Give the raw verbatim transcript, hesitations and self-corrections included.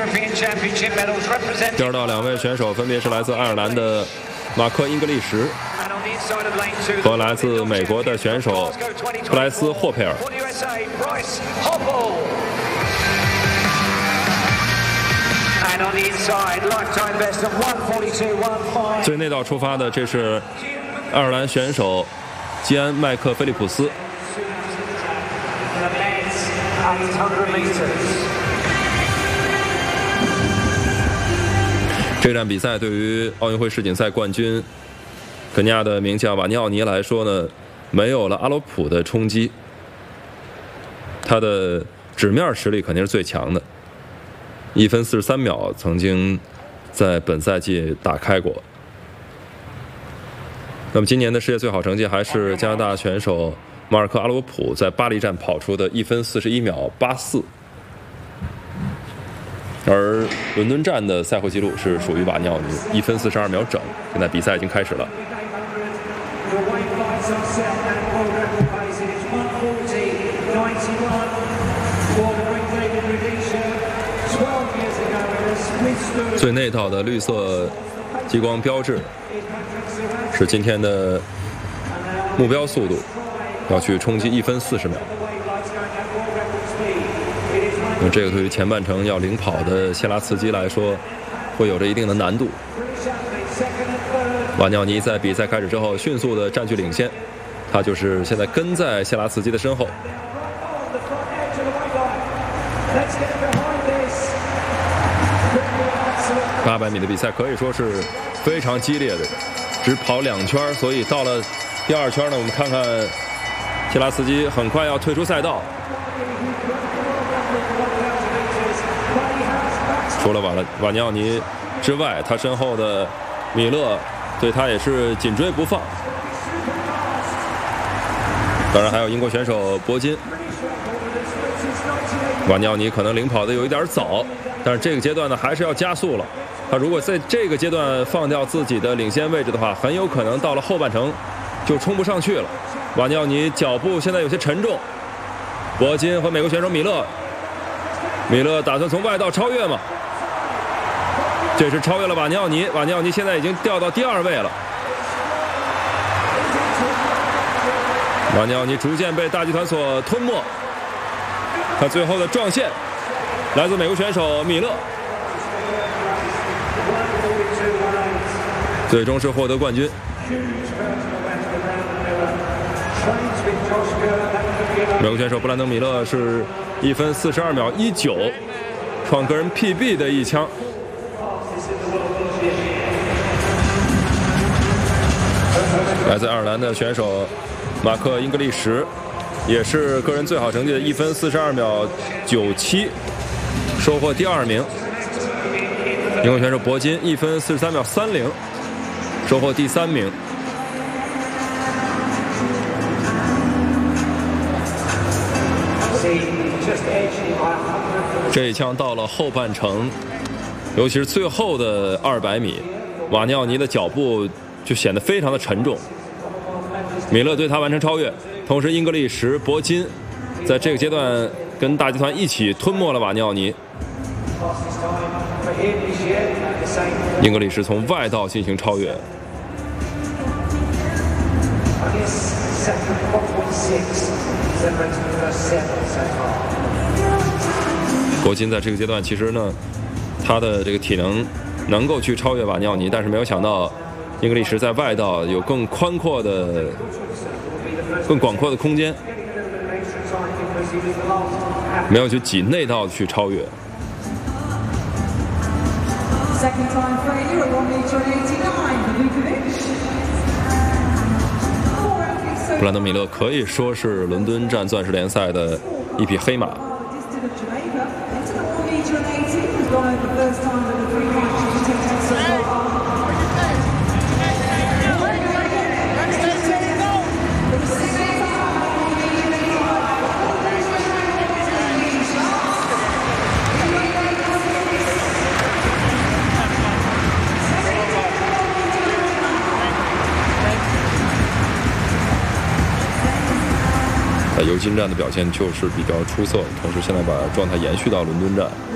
第二道两位选手分别是来自爱尔兰的马克·英格利什和来自美国的选手布莱斯·霍佩尔。最内道出发的，这是爱尔兰选手基安·麦克菲利普斯。这场比赛对于奥运会世锦赛冠军肯尼亚的名将瓦尼奥尼来说呢，没有了阿罗普的冲击，他的纸面实力肯定是最强的。一分四十三秒曾经在本赛季打开过。那么今年的世界最好成绩还是加拿大选手马尔科·阿罗普在巴黎站跑出的一分四十一秒八四，而伦敦站的赛会纪录是属于瓦尼奥尼一分四十二秒整。现在比赛已经开始了。最内道的绿色激光标志是今天的目标速度，要去冲击一分四十秒。那么这个对于前半程要领跑的谢拉茨基来说，会有着一定的难度。瓦尼奥尼在比赛开始之后迅速的占据领先，他就是现在跟在谢拉茨基的身后。八百米的比赛可以说是非常激烈的，只跑两圈，所以到了第二圈呢，我们看看谢拉茨基很快要退出赛道。除了瓦瓦尼奥尼之外，他身后的米勒对他也是紧追不放。当然还有英国选手博金。瓦尼奥尼可能领跑的有一点早，但是这个阶段呢还是要加速了。他如果在这个阶段放掉自己的领先位置的话，很有可能到了后半程就冲不上去了。瓦尼奥尼脚步现在有些沉重，博金和美国选手米勒，米勒打算从外道超越吗？这是超越了瓦尼奥尼，瓦尼奥尼现在已经掉到第二位了。瓦尼奥尼逐渐被大集团所吞没，他最后的撞线来自美国选手米勒，最终是获得冠军。美国选手布兰登·米勒是一分四十二秒一九，创个人 P B 的一枪。来自爱尔兰的选手马克·英格利什也是个人最好成绩的一分四十二秒九七，收获第二名。英国选手博金一分四十三秒三零，收获第三名。这一枪到了后半程，尤其是最后的二百米，瓦尼奥尼的脚步就显得非常的沉重。米勒对他完成超越，同时英格利什、博金在这个阶段跟大集团一起吞没了瓦尼奥尼。英格利什从外道进行超越。博金在这个阶段其实呢，他的这个体能能够去超越瓦尼奥尼，但是没有想到英格利什在外道有更宽阔的、更广阔的空间，没有去挤内道去超越。布兰登·米勒可以说是伦敦站钻石联赛的一匹黑马。在尤金站的表现就是比较出色，同时现在把状态延续到伦敦站。